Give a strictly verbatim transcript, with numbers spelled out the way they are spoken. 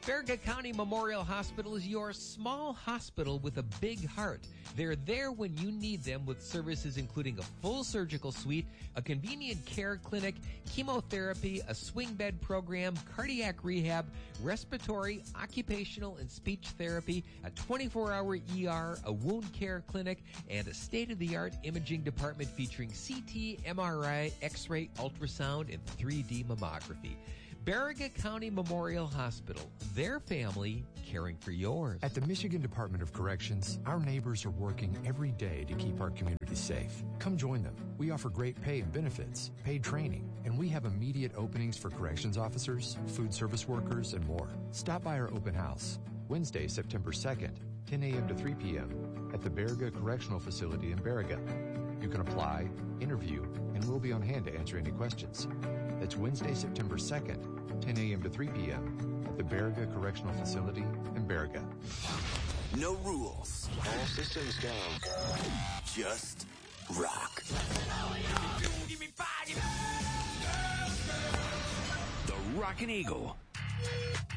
Baraga County Memorial Hospital is your small hospital with a big heart. They're there when you need them with services including a full surgical suite, a convenient care clinic, chemotherapy, a swing bed program, cardiac rehab, respiratory, occupational, and speech therapy, a twenty-four hour E R, a wound care clinic, and a state-of-the-art imaging department featuring C T, M R I, X-ray, ultrasound, and three D mammography. Baraga County Memorial Hospital, their family caring for yours. At the Michigan Department of Corrections, our neighbors are working every day to keep our community safe. Come join them. We offer great pay and benefits, paid training, and we have immediate openings for corrections officers, food service workers, and more. Stop by our open house, Wednesday, September second, ten a.m. to three p.m. at the Baraga Correctional Facility in Baraga. You can apply, interview, and we'll be on hand to answer any questions. That's Wednesday, September second, ten a.m. to three p.m. at the Baraga Correctional Facility in Baraga. No rules. All systems go. Just rock. The Rockin' Eagle.